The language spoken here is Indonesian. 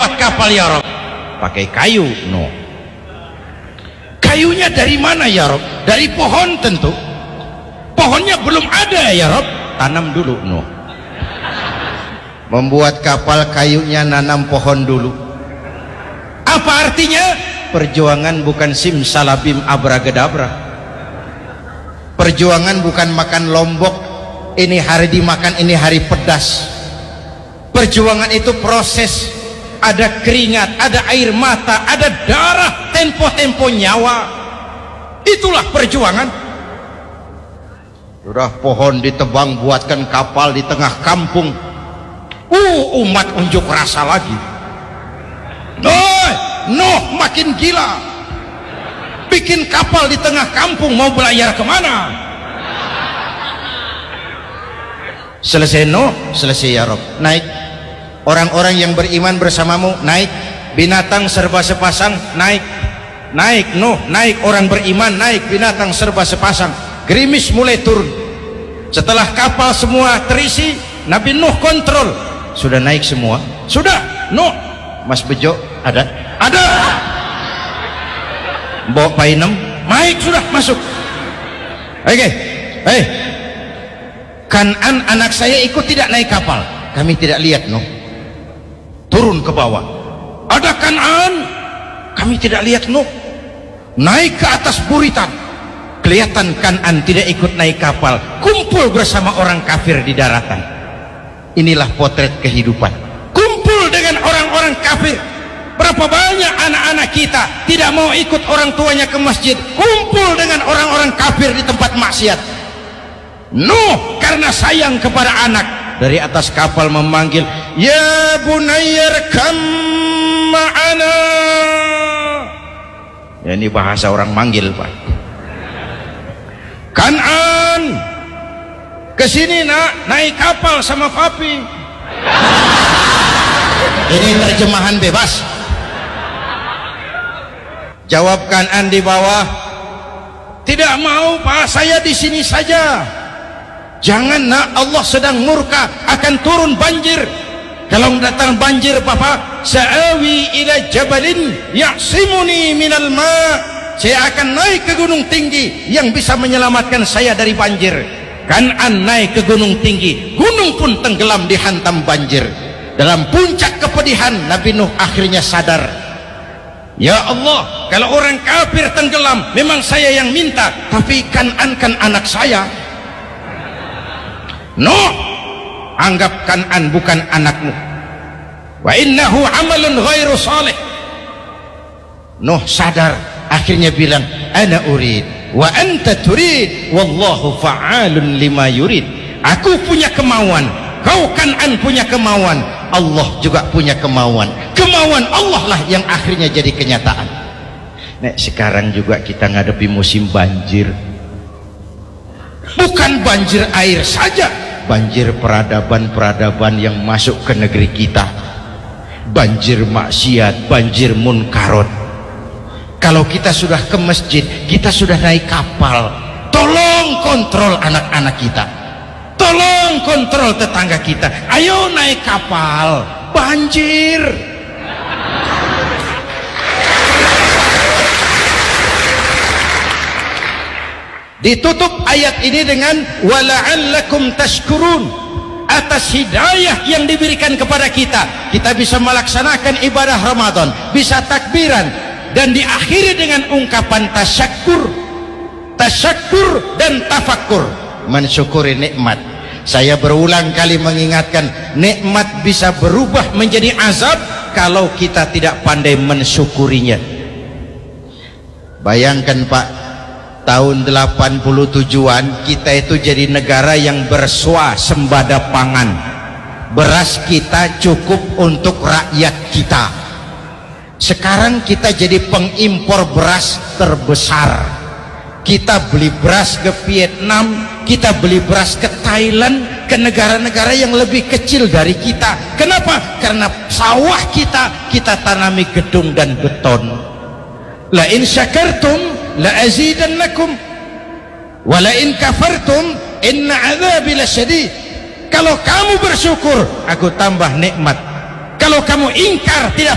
membuat kapal ya Rob? Pakai kayu. No. Kayunya dari mana ya Rob? Dari pohon tentu. Pohonnya belum ada ya Rob? Tanam dulu. No. Membuat kapal kayunya nanam pohon dulu. Apa artinya? Perjuangan bukan simsalabim abragedabra. Perjuangan bukan makan lombok, ini hari dimakan, ini hari pedas. Perjuangan itu proses, ada keringat, ada air mata, ada darah, tempo-tempo nyawa. Itulah perjuangan. Sudah pohon ditebang, buatkan kapal di tengah kampung. Umat unjuk rasa lagi. Nuh makin gila, bikin kapal di tengah kampung, mau belayar kemana? Selesai Nuh, selesai ya Rob. Naik orang-orang yang beriman bersamamu, naik. Binatang serba sepasang, naik. Naik Nuh, naik orang beriman, naik. Binatang serba sepasang. Gerimis mulai turun. Setelah kapal semua terisi, Nabi Nuh kontrol. Sudah naik semua? Sudah. Nuh, Mas Bejo ada? Ada. Bawa painem, naik sudah, masuk. Oke. Kan'an anak saya ikut tidak naik kapal? Kami tidak lihat Nuh. Turun ke bawah. Ada Kan'an? Kami tidak lihat Nuh. Naik ke atas buritan. Kelihatan Kan'an tidak ikut naik kapal. Kumpul bersama orang kafir di daratan. Inilah potret kehidupan. Kumpul dengan orang-orang kafir. Berapa banyak anak-anak kita tidak mau ikut orang tuanya ke masjid, kumpul dengan orang-orang kafir di tempat maksiat. Nuh karena sayang kepada anak, dari atas kapal memanggil, ya bunayyarkam ma'ana. Ya, ini bahasa orang manggil Pak. Kan'an, kesini nak, naik kapal sama papi. Ini terjemahan bebas. Jawab Kan'an di bawah, tidak mau Pak, saya di sini saja. Jangan nak, Allah sedang murka, akan turun banjir. Kalau datang banjir Papa, sa'awi ila jabalin ya'simuni minal ma'. Saya akan naik ke gunung tinggi yang bisa menyelamatkan saya dari banjir. Kan'an naik ke gunung tinggi, gunung pun tenggelam dihantam banjir. Dalam puncak kepedihan, Nabi Nuh akhirnya sadar. Ya Allah, kalau orang kafir tenggelam, memang saya yang minta, tapi Kan'an kan anak saya. Nuh, anggap Kan'an bukan anakmu. Wa innahu amalun ghairu salih. Nuh sadar, akhirnya bilang, ana urid wa anta turid wallahu fa'alun lima yurid. Aku punya kemauan, kau Kan'an punya kemauan, Allah juga punya kemauan. Kemauan Allah lah yang akhirnya jadi kenyataan. Nek sekarang juga kita ngadepi musim banjir. Bukan banjir air saja, banjir peradaban-peradaban yang masuk ke negeri kita. Banjir maksiat, banjir munkarot. Kalau kita sudah ke masjid, kita sudah naik kapal. Tolong kontrol anak-anak kita. Tolong kontrol tetangga kita. Ayo naik kapal. Banjir. Ditutup ayat ini dengan wala'allakum tashkurun. Atas hidayah yang diberikan kepada kita, kita bisa melaksanakan ibadah Ramadan, bisa takbiran, dan diakhiri dengan ungkapan tasyakkur. Tasyakkur dan tafakkur, mensyukuri nikmat. Saya berulang kali mengingatkan, nikmat bisa berubah menjadi azab kalau kita tidak pandai mensyukurinya. Bayangkan Pak, tahun 87-an kita itu jadi negara yang berswasembada pangan. Beras kita cukup untuk rakyat kita. Sekarang kita jadi pengimpor beras terbesar. Kita beli beras ke Vietnam, kita beli beras ke Thailand, ke negara-negara yang lebih kecil dari kita. Kenapa? Karena sawah kita tanami gedung dan beton. La in syakartum la azidannakum wa la in kafartum inna adzabi lasyadid. Kalau kamu bersyukur, aku tambah nikmat. Kalau kamu ingkar, tidak